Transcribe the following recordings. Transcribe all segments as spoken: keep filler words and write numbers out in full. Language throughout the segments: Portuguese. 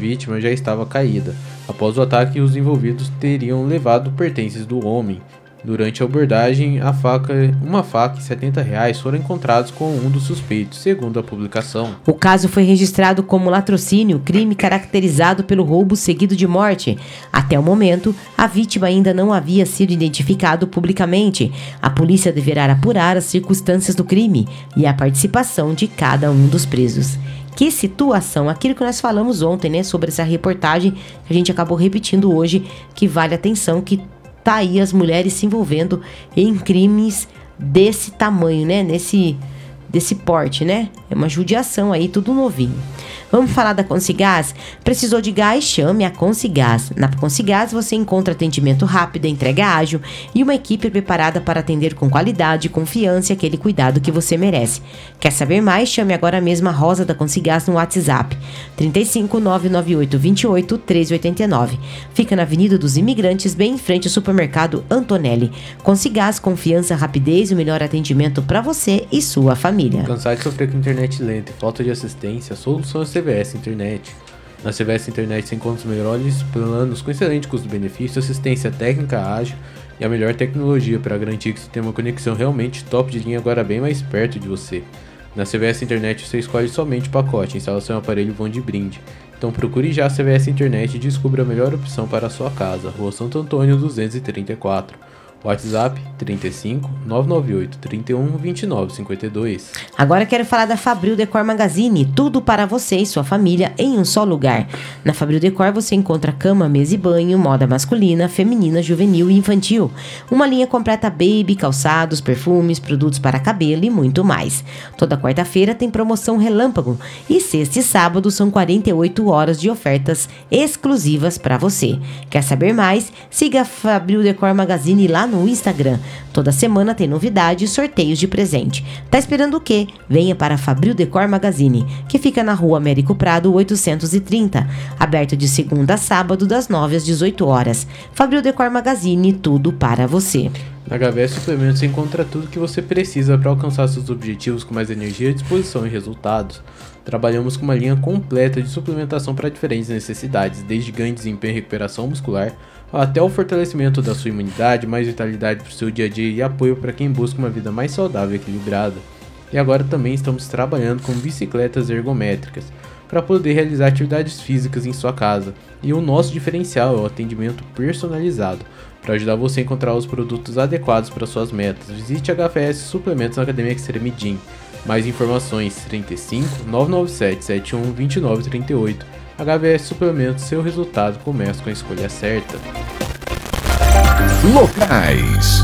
vítima já estava caída. Após o ataque, os envolvidos teriam levado pertences do homem. Durante a abordagem, a faca, uma faca e setenta reais foram encontrados com um dos suspeitos, segundo a publicação. O caso foi registrado como latrocínio, crime caracterizado pelo roubo seguido de morte. Até o momento, a vítima ainda não havia sido identificado publicamente. A polícia deverá apurar as circunstâncias do crime e a participação de cada um dos presos. Que situação, aquilo que nós falamos ontem, né, sobre essa reportagem que a gente acabou repetindo hoje, que vale atenção, que tá aí as mulheres se envolvendo em crimes desse tamanho, né? Nesse, desse porte, né? É uma judiação aí, tudo novinho. Vamos falar da Consigás? Precisou de gás? Chame a Consigás. Na Consigás você encontra atendimento rápido, entrega ágil e uma equipe preparada para atender com qualidade, confiança e aquele cuidado que você merece. Quer saber mais? Chame agora mesmo a Rosa da Consigás no WhatsApp trinta e cinco, nove nove oito, vinte e oito, treze oitenta e nove. Fica na Avenida dos Imigrantes, bem em frente ao supermercado Antonelli. Consigás, confiança, rapidez e o melhor atendimento para você e sua família. Cansado de sofrer com internet lenta e falta de assistência, a solução é C V S Internet. Na C V S Internet você encontra os melhores planos com excelente custo-benefício, assistência técnica ágil e a melhor tecnologia para garantir que você tenha uma conexão realmente top de linha agora bem mais perto de você. Na C V S Internet você escolhe somente o pacote, instalação e aparelho vão de brinde. Então procure já a C V S Internet e descubra a melhor opção para a sua casa. Rua Santo Antônio duzentos e trinta e quatro. WhatsApp trinta e cinco, nove nove oito, trinta e um, vinte e nove cinquenta e dois. Agora quero falar da Fabril Decor Magazine, tudo para você e sua família em um só lugar. Na Fabril Decor você encontra cama, mesa e banho, moda masculina, feminina, juvenil e infantil. Uma linha completa baby, calçados, perfumes, produtos para cabelo e muito mais. Toda quarta-feira tem promoção relâmpago e sexta e sábado são quarenta e oito horas de ofertas exclusivas para você. Quer saber mais? Siga a Fabril Decor Magazine lá no Instagram. Toda semana tem novidades e sorteios de presente. Tá esperando o quê? Venha para a Fabril Decor Magazine, que fica na Rua Américo Prado oitocentos e trinta, aberto de segunda a sábado das nove às dezoito horas. Fabril Decor Magazine, tudo para você. Na H V S Suplementos você encontra tudo que você precisa para alcançar seus objetivos com mais energia, disposição e resultados. Trabalhamos com uma linha completa de suplementação para diferentes necessidades, desde ganho de desempenho e recuperação muscular, até o fortalecimento da sua imunidade, mais vitalidade para o seu dia a dia e apoio para quem busca uma vida mais saudável e equilibrada. E agora também estamos trabalhando com bicicletas ergométricas, para poder realizar atividades físicas em sua casa. E o nosso diferencial é o atendimento personalizado, para ajudar você a encontrar os produtos adequados para suas metas. Visite a H V S Suplementos na Academia Extreme Gym. Mais informações trinta e cinco, nove nove sete, sete um, vinte e nove trinta e oito. H V S Suplementos, seu resultado começa com a escolha certa. Locais.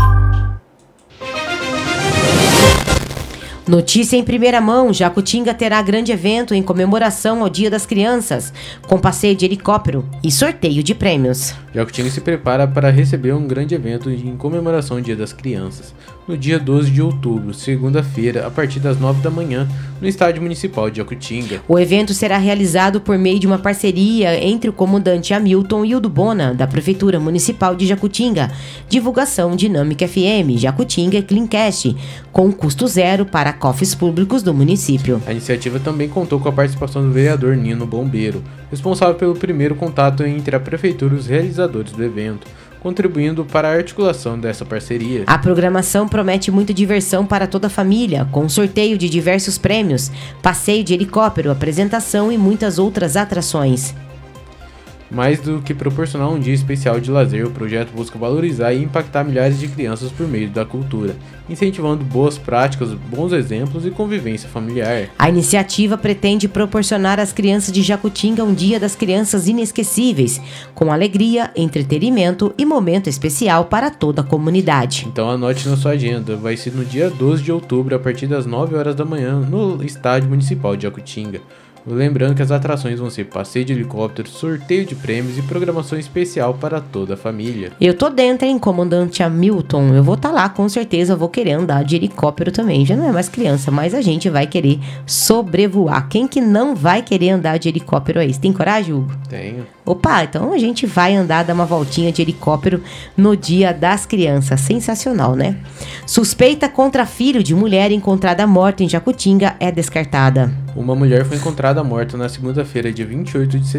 Notícia em primeira mão, Jacutinga terá grande evento em comemoração ao Dia das Crianças, com passeio de helicóptero e sorteio de prêmios. Jacutinga se prepara para receber um grande evento em comemoração ao Dia das Crianças, no dia doze de outubro, segunda-feira, a partir das nove da manhã, no Estádio Municipal de Jacutinga. O evento será realizado por meio de uma parceria entre o comandante Hamilton e o do Bona, da Prefeitura Municipal de Jacutinga. Divulgação Dinâmica F M, Jacutinga e Cleancast, com custo zero para cofres públicos do município. A iniciativa também contou com a participação do vereador Nino Bombeiro, responsável pelo primeiro contato entre a Prefeitura e os realizadores do evento, contribuindo para a articulação dessa parceria. A programação promete muita diversão para toda a família, com sorteio de diversos prêmios, passeio de helicóptero, apresentação e muitas outras atrações. Mais do que proporcionar um dia especial de lazer, o projeto busca valorizar e impactar milhares de crianças por meio da cultura, incentivando boas práticas, bons exemplos e convivência familiar. A iniciativa pretende proporcionar às crianças de Jacutinga um Dia das Crianças inesquecíveis, com alegria, entretenimento e momento especial para toda a comunidade. Então anote na sua agenda, vai ser no dia doze de outubro, a partir das nove horas da manhã, no Estádio Municipal de Jacutinga. Lembrando que as atrações vão ser passeio de helicóptero, sorteio de prêmios e programação especial para toda a família. Eu tô dentro, hein, comandante Hamilton. Eu vou estar tá lá, com certeza. Eu vou querer andar de helicóptero também. Já não é mais criança, mas a gente vai querer sobrevoar. Quem que não vai querer andar de helicóptero aí? Você tem coragem, Hugo? Tenho. Opa, então a gente vai andar, dar uma voltinha de helicóptero no Dia das Crianças. Sensacional, né? Suspeita contra filho de mulher encontrada morta em Jacutinga é descartada. Uma mulher foi encontrada morta na segunda-feira, dia vinte e oito de